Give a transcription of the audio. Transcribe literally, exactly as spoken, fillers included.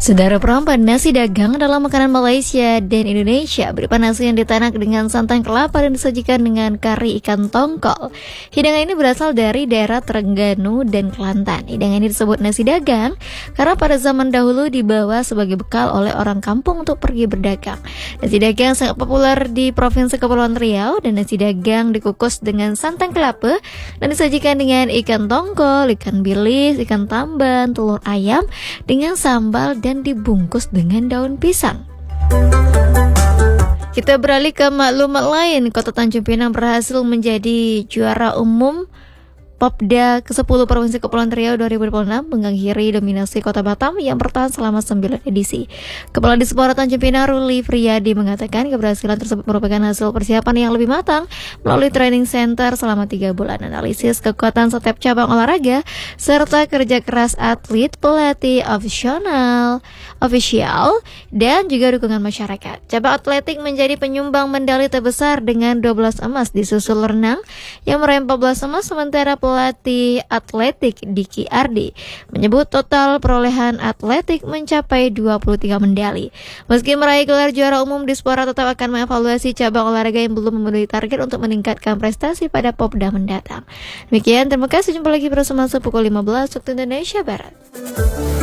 Saudara perempuan, nasi dagang adalah makanan Malaysia dan Indonesia berupa nasi yang ditanak dengan santan kelapa dan disajikan dengan kari ikan tongkol. Hidangan ini berasal dari daerah Terengganu dan Kelantan. Hidangan ini disebut nasi dagang karena pada zaman dahulu dibawa sebagai bekal oleh orang kampung untuk pergi berdagang. Nasi dagang sangat populer di Provinsi Kepulauan Riau dan nasi dagang dikukus dengan santan kelapa dan disajikan dengan ikan tongkol, ikan bilis, ikan tamban, telur ayam dengan sambal dan dan dibungkus dengan daun pisang. Kita beralih ke maklumat lain. Kota Tanjung Pinang berhasil menjadi juara umum Popda ke sepuluh Provinsi Kepulauan Riau dua ribu dua puluh enam, mengakhiri dominasi Kota Batam yang bertahan selama sembilan edisi. Kepala Dispora Tanjung Pinang Ruli Friyadi mengatakan keberhasilan tersebut merupakan hasil persiapan yang lebih matang melalui training center selama tiga bulan, analisis kekuatan setiap cabang olahraga, serta kerja keras atlet, pelatih, ofisial, ofisial, dan juga dukungan masyarakat. Cabang atletik menjadi penyumbang medali terbesar dengan dua belas emas, disusul renang yang meraih empat belas emas, sementara pelatih atletik Diki Ardi menyebut total perolehan atletik mencapai dua puluh tiga medali. Meski meraih gelar juara umum, Dispora tetap akan mengevaluasi cabang olahraga yang belum memenuhi target untuk meningkatkan prestasi pada Popda mendatang. Demikian, terima kasih. Jumpa lagi bersama pukul lima belas waktu Indonesia Barat.